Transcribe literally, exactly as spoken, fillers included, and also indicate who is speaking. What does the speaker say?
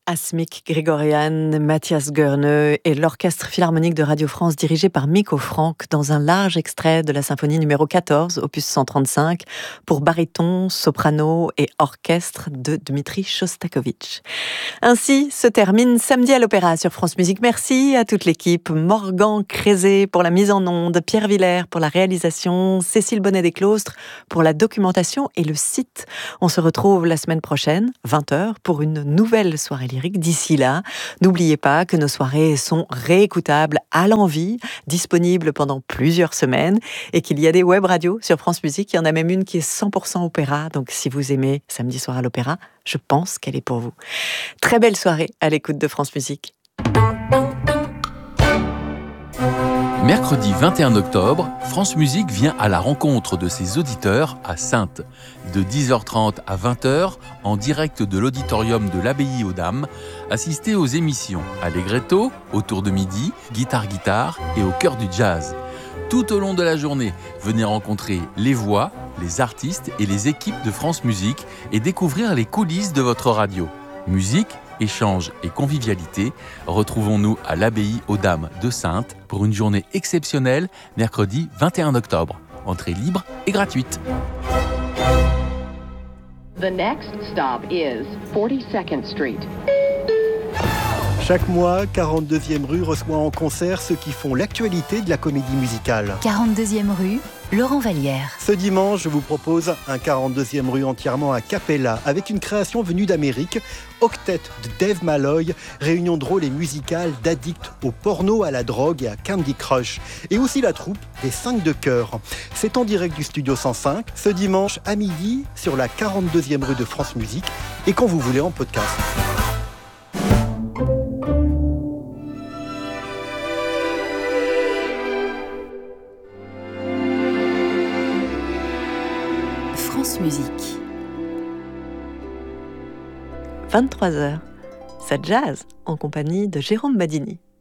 Speaker 1: Asmik Grigorian, Mathias Goerne et l'Orchestre Philharmonique de Radio France dirigé par Mikko Franck dans un large extrait de la symphonie numéro quatorze, opus cent trente-cinq, pour baryton, soprano et orchestre de Dmitri Shostakovich. Ainsi se termine Samedi à l'Opéra sur France Musique. Merci à toute l'équipe, Morgan Crézé pour la mise en onde, Pierre Villers pour la réalisation, Cécile Bonnet-Desclostres pour la documentation et le site. On se retrouve la semaine prochaine, vingt heures, pour une nouvelle soirée lyrique. D'ici là, n'oubliez pas que nos soirées sont réécoutables à l'envi, disponibles pendant plusieurs semaines, et qu'il y a des web radios sur France Musique. Il y en a même une qui est cent pour cent opéra, donc si vous aimez Samedi soir à l'Opéra, je pense qu'elle est pour vous. Très belle soirée à l'écoute de France Musique.
Speaker 2: Mercredi vingt et un octobre, France Musique vient à la rencontre de ses auditeurs à Saintes. De dix heures trente à vingt heures, en direct de l'auditorium de l'Abbaye aux Dames, assistez aux émissions Allegretto, autour de midi, Guitare-Guitare et au cœur du jazz. Tout au long de la journée, venez rencontrer les voix, les artistes et les équipes de France Musique et découvrir les coulisses de votre radio. Musique, échange et convivialité, retrouvons-nous à l'Abbaye aux Dames de Saintes pour une journée exceptionnelle, mercredi vingt et un octobre. Entrée libre et gratuite.
Speaker 3: The next stop is forty-second Street.
Speaker 4: Chaque mois, quarante-deuxième rue reçoit en concert ceux qui font l'actualité de la comédie musicale.
Speaker 5: quarante-deuxième rue, Laurent Vallière.
Speaker 4: Ce dimanche, je vous propose un quarante-deuxième rue entièrement a cappella, avec une création venue d'Amérique, Octet de Dave Malloy, réunion drôle et musicale d'addicts au porno, à la drogue et à Candy Crush. Et aussi la troupe des cinq de cœur. C'est en direct du Studio cent cinq, ce dimanche à midi, sur la quarante-deuxième rue de France Musique, et quand vous voulez en podcast.
Speaker 5: France Musique.
Speaker 1: vingt-trois heures, ça jazz en compagnie de Jérôme Badini.